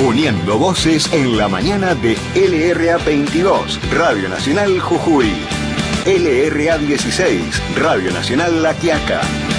Uniendo voces en la mañana de LRA 22, Radio Nacional Jujuy. LRA 16, Radio Nacional La Quiaca.